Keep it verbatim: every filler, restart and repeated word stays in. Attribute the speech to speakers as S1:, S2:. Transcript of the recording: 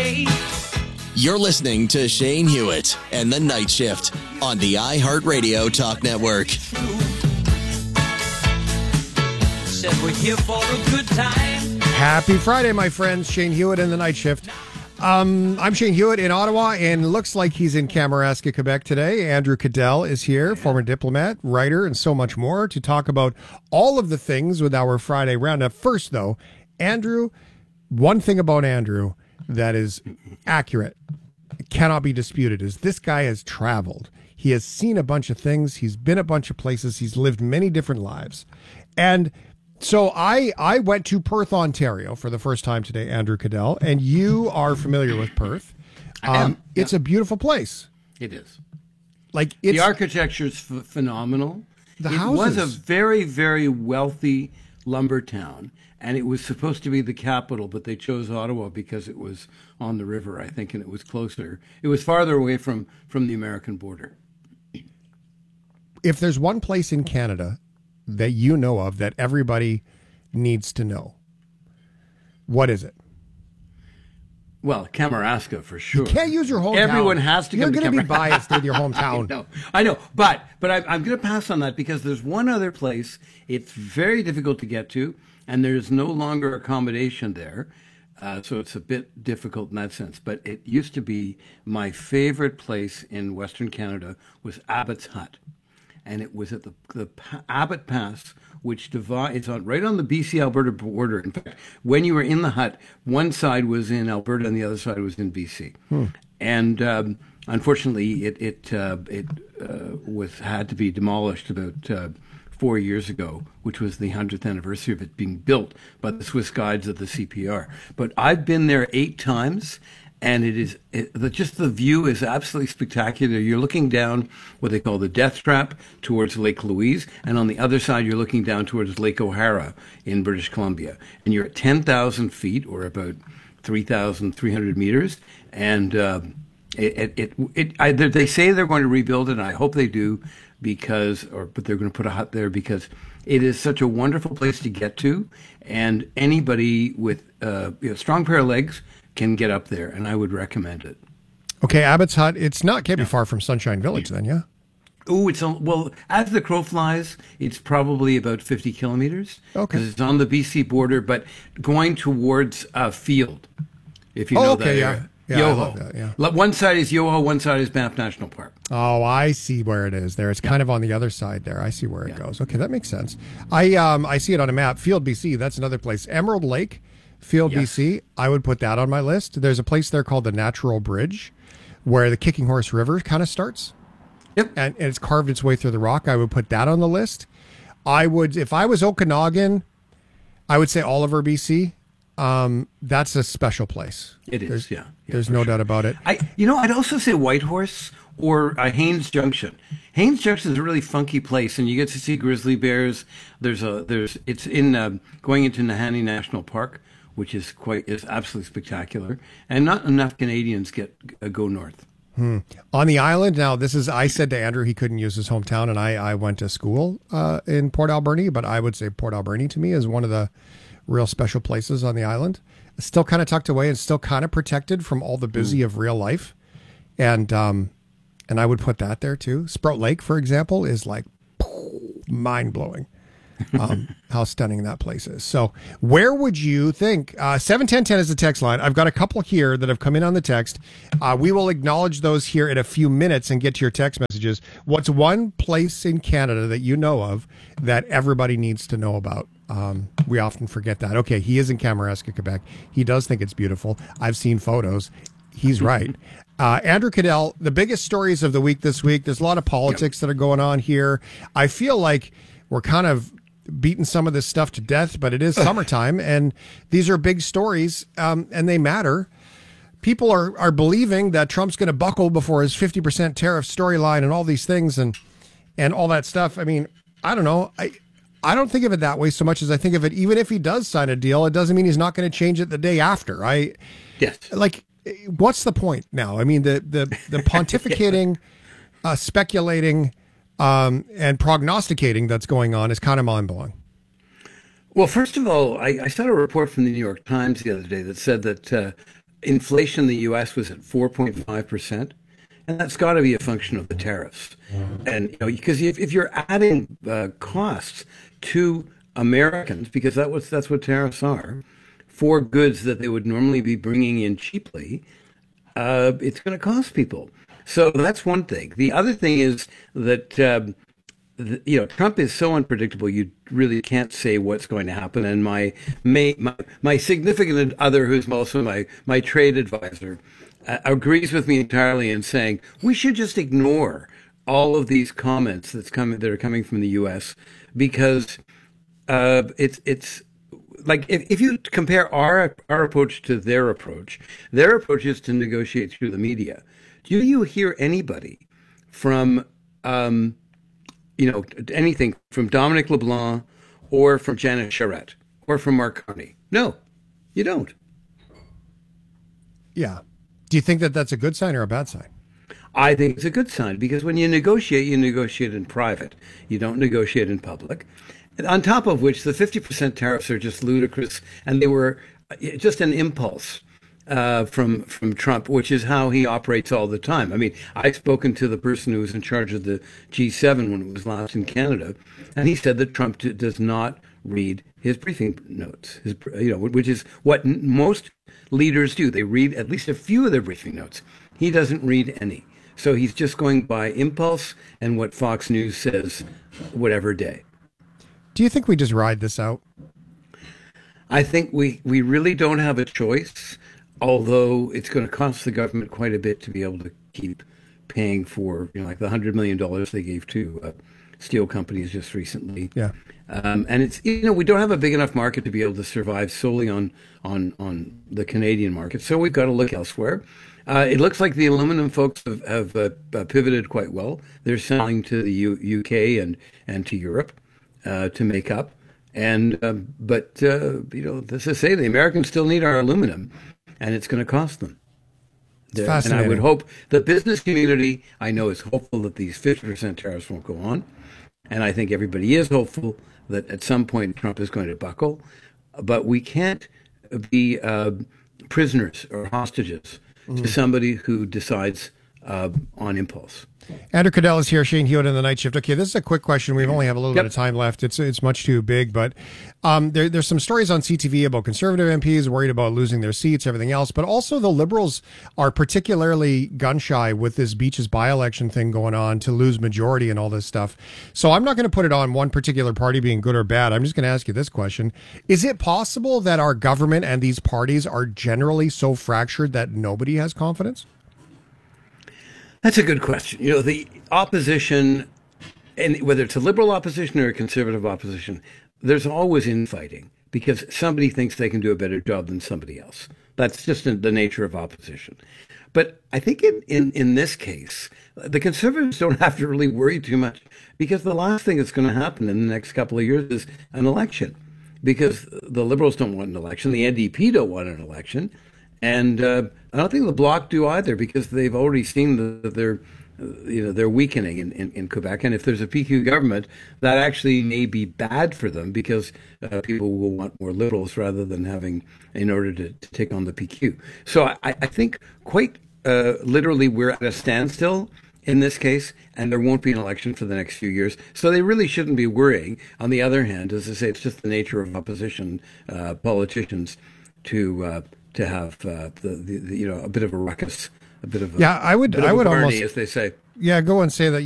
S1: day.
S2: You're listening to Shane Hewitt and the Night Shift on the iHeartRadio Talk Network.
S1: Said we're here for a good time.
S3: Happy Friday, my friends. Shane Hewitt and the Night Shift. Um, I'm Shane Hewitt in Ottawa, and looks like he's in Kamouraska, Quebec today. Andrew Cadell is here, former diplomat, writer, and so much more to talk about all of the things with our Friday roundup. First, though, Andrew, one thing about Andrew that is accurate, cannot be disputed, is this guy has traveled. He has seen a bunch of things. He's been a bunch of places. He's lived many different lives. And so I I went to Perth, Ontario for the first time today, Andrew Cadell, and you are familiar with Perth. Um,
S4: I am, yeah.
S3: It's a beautiful place.
S4: It is.
S3: Like it's,
S4: the architecture is ph- phenomenal.
S3: The
S4: it
S3: houses.
S4: was a very, very wealthy lumber town, and it was supposed to be the capital, but they chose Ottawa because it was on the river, I think, and it was closer. It was farther away from, from the American border.
S3: If there's one place in Canada that you know of that everybody needs to know, what is it?
S4: Well, Kamouraska for sure.
S3: You can't use your hometown.
S4: Everyone has to
S3: You're
S4: come to
S3: going to be
S4: Kamouraska.
S3: biased with your hometown.
S4: I know, I know, but but I, I'm going to pass on that because there's one other place. It's very difficult to get to, and there's no longer accommodation there, uh, so it's a bit difficult in that sense. But it used to be my favorite place in Western Canada was Abbott's Hut, and it was at the the Pa- Abbott Pass, which divides. It's on right on the B C Alberta border. In fact, when you were in the hut, one side was in Alberta and the other side was in B C. Hmm. And um, unfortunately, it it uh, it uh, was had to be demolished about uh, four years ago, which was the hundredth anniversary of it being built by the Swiss Guides of the C P R. But I've been there eight times. And it is it, the, just the view is absolutely spectacular. You're looking down what they call the Death Trap towards Lake Louise, and on the other side you're looking down towards Lake O'Hara in British Columbia. And you're at ten thousand feet, or about three thousand three hundred meters. And uh, it, it, it, it I, they say they're going to rebuild it, and I hope they do, because, or but they're going to put a hut there because it is such a wonderful place to get to, and anybody with uh, you know, a strong pair of legs can get up there, and I would recommend it.
S3: Okay, Abbott's Hut. It's not can't be far from Sunshine Village, then, yeah.
S4: Oh, it's on, well, as the crow flies, it's probably about fifty kilometers.
S3: Okay,
S4: because it's on the B C border, but going towards uh, Field, if you
S3: oh,
S4: know
S3: okay,
S4: that
S3: yeah.
S4: area.
S3: Yeah,
S4: Yoho.
S3: I love that, yeah.
S4: One side is Yoho, one side is Banff National Park.
S3: Oh, I see where it is there. It's kind of on the other side there. I see where it yeah. goes. Okay, that makes sense. I um I see it on a map. Field, B C. That's another place. Emerald Lake. Field, yes. B C, I would put that on my list. There's a place there called the Natural Bridge where the Kicking Horse River kind of starts.
S4: Yep.
S3: And, and it's carved its way through the rock. I would put that on the list. I would, if I was Okanagan, I would say Oliver, B C. Um, that's a special place.
S4: It is,
S3: there's,
S4: yeah. yeah
S3: there's no
S4: sure.
S3: doubt about it.
S4: I, you know, I'd also say Whitehorse or uh, Haines Junction. Haines Junction is a really funky place, and you get to see grizzly bears. There's a, there's, it's in, uh, going into Nahanni National Park, which is quite is absolutely spectacular, and not enough Canadians get uh, go north.
S3: Hmm. On the island now, this is I said to Andrew he couldn't use his hometown, and I I went to school uh, in Port Alberni, but I would say Port Alberni to me is one of the real special places on the island. It's still kind of tucked away and still kind of protected from all the busy mm. of real life, and um, and I would put that there too. Sprout Lake, for example, is like mind blowing. um, how stunning that place is. So where would you think, uh, seven ten ten is the text line. I've got a couple here that have come in on the text. Uh, we will acknowledge those here in a few minutes and get to your text messages. What's one place in Canada that you know of that everybody needs to know about? Um, we often forget that. Okay, he is in Kamouraska, Quebec. He does think it's beautiful. I've seen photos. He's right. Uh, Andrew Cadell, the biggest stories of the week this week, there's a lot of politics that are going on here. I feel like we're kind of beaten some of this stuff to death, but it is summertime, and these are big stories, um, and they matter. People are, are believing that Trump's going to buckle before his fifty percent tariff storyline and all these things and and all that stuff. I mean, I don't know. I I don't think of it that way so much as I think of it, even if he does sign a deal, it doesn't mean he's not going to change it the day after. I
S4: yes.
S3: Like, what's the point now? I mean, the, the, the pontificating, uh, speculating, Um, and prognosticating that's going on is kind of mind-blowing.
S4: Well, first of all, I, I saw a report from the New York Times the other day that said that uh, inflation in the U S was at four point five percent. And that's got to be a function of the tariffs. And, you know, because if, if you're adding uh, costs to Americans, because that was, that's what tariffs are, for goods that they would normally be bringing in cheaply, uh, it's going to cost people. So that's one thing. The other thing is that, um, the, you know, Trump is so unpredictable, you really can't say what's going to happen. And my, my, my, my significant other, who's also my, my trade advisor, uh, agrees with me entirely in saying we should just ignore all of these comments that's coming, that are coming from the U S because uh, it's, it's, like if, if you compare our our approach to their approach, their approach is to negotiate through the media. Do you hear anybody from, um, you know, anything from Dominic LeBlanc or from Janet Charette or from Mark Carney? No, you don't.
S3: Yeah. Do you think that that's a good sign or a bad sign?
S4: I think it's a good sign because when you negotiate, you negotiate in private. You don't negotiate in public. On top of which, the fifty percent tariffs are just ludicrous, and they were just an impulse uh, from from Trump, which is how he operates all the time. I mean, I've spoken to the person who was in charge of the G seven when it was last in Canada, and he said that Trump d- does not read his briefing notes, his, you know, which is what n- most leaders do. They read at least a few of their briefing notes. He doesn't read any. So he's just going by impulse and what Fox News says, whatever day.
S3: Do you think we just ride this out?
S4: I think we, we really don't have a choice, although it's going to cost the government quite a bit to be able to keep paying for, you know, like the one hundred million dollars they gave to uh, steel companies just recently.
S3: Yeah.
S4: Um, and it's, you know, we don't have a big enough market to be able to survive solely on, on, on the Canadian market. So we've got to look elsewhere. Uh, it looks like the aluminum folks have, have uh, pivoted quite well. They're selling to the U- UK and, and to Europe. Uh, to make up, and uh, but uh, you know, this is say the Americans still need our aluminum, and it's going to cost them.
S3: It's
S4: The-
S3: fascinating.
S4: And I would hope the business community, I know, is hopeful that these fifty percent tariffs won't go on, and I think everybody is hopeful that at some point Trump is going to buckle, but we can't be uh, prisoners or hostages
S3: Mm-hmm.
S4: to somebody who decides uh, on impulse.
S3: Andrew Cadell is here, Shane Hewitt in the Night Shift. Okay, this is a quick question. We only have a little
S4: Yep.
S3: bit of time left. It's it's much too big, but um, there, there's some stories on C T V about conservative M Ps worried about losing their seats, everything else, but also the Liberals are particularly gun shy with this Beaches by-election thing going on to lose majority and all this stuff. So I'm not going to put it on one particular party being good or bad. I'm just going to ask you this question. Is it possible that our government and these parties are generally so fractured that nobody has confidence?
S4: That's a good question. You know, the opposition, and whether it's a liberal opposition or a conservative opposition, there's always infighting because somebody thinks they can do a better job than somebody else. That's just the nature of opposition. But I think in, in, in this case, the conservatives don't have to really worry too much because the last thing that's going to happen in the next couple of years is an election because the liberals don't want an election. The N D P don't want an election. And uh, I don't think the Bloc do either because they've already seen that they're, uh, you know, they're weakening in, in, in Quebec. And if there's a P Q government, that actually may be bad for them because uh, people will want more Liberals rather than having in order to, to take on the P Q. So I, I think quite uh, literally we're at a standstill in this case, and there won't be an election for the next few years. So they really shouldn't be worrying. On the other hand, as I say, it's just the nature of opposition uh, politicians to uh, to have uh, the, the, the you know a bit of a ruckus, a bit of a,
S3: Yeah, I would
S4: bit of
S3: I
S4: a
S3: would
S4: party,
S3: almost
S4: as they say.
S3: yeah go and say that